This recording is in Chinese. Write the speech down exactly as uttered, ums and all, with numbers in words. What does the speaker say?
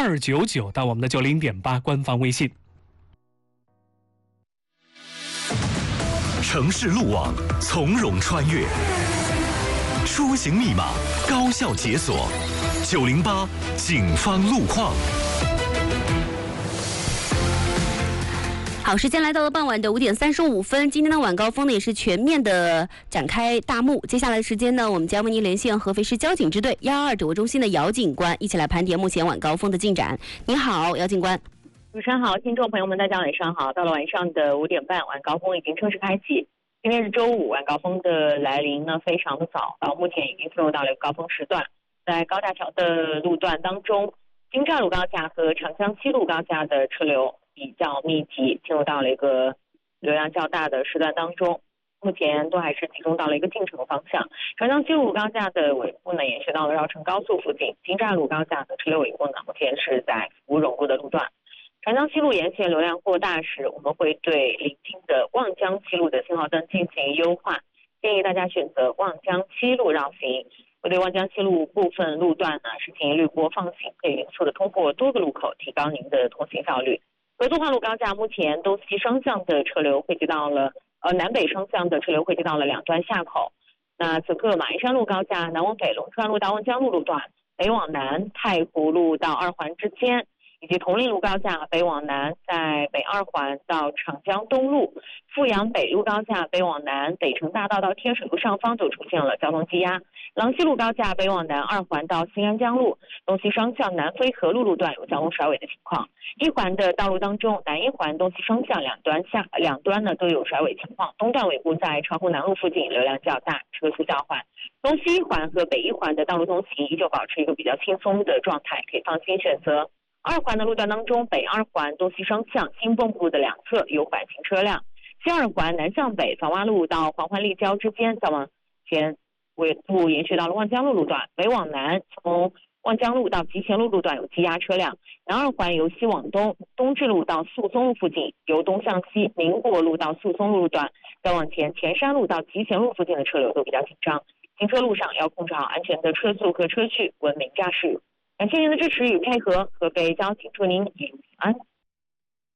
二九九到我们的九零点八官方微信。 城市路网从容穿越，出行密码高效解锁。九零八警方路况。 好，时间来到了傍晚的五点三十五分。今天的晚高峰呢也是全面的展开大幕。接下来的时间呢，我们将为您连线合肥市交警支队幺二指挥中心的姚警官，一起来盘点目前晚高峰的进展。您好，姚警官。 主持人好，听众朋友们，大家晚上好。到了晚上的五点半，晚高峰已经正式开启。今天是周五，晚高峰的来临呢非常的早，到目前已经进入到了高峰时段。在高架桥的路段当中，京栅路高架和长江西路高架的车流比较密集，进入到了一个流量较大的时段当中。目前都还是集中到了一个进城方向。长江西路高架的尾部呢，延续到了绕城高速附近。京栅路高架的车流尾部呢，目前是在芙蓉路的路段。长江西路沿线流量过大时，我们会对临近的望江西路的信号灯进行优化，建议大家选择望江西路绕行。会对望江西路部分路段呢实行滤波放行，可以匀速的通过多个路口，提高您的通行效率。合作化路高架目前东西双向的车流汇集到了呃南北双向的车流汇集到了两端下口。那此刻马鞍山路高架南往北龙川路到望江路路段，北往南太湖路到二环之间，以及铜陵路高架北往南在北二环到长江东路，富阳北路高架北往南北城大道到天水路上方都出现了交通积压。郎西路高架北往南二环到新安江路东西双向南飞河路路段有交通甩尾的情况。一环的道路当中，南一环东西双向两端下两端呢都有甩尾情况，东段尾部在长湖南路附近流量较大，车速较缓。东西一环和北一环的道路通行依旧保持一个比较轻松的状态，可以放心选择。二环的路段当中，北二环东西双向新蚌埠的两侧有缓行车辆，西二环南向北房洼路到黄环立交之间再往前尾部延续到了望江路路段，北往南从望江路到集贤路路段有积压车辆，南二环由西往东东至路到宿松路附近，由东向西宁国路到宿松路路段，再往前前山路到集贤路附近的车流都比较紧张，行车路上要控制好安全的车速和车距，文明驾驶。感谢您的支持与配合，河北交警祝您一路平安。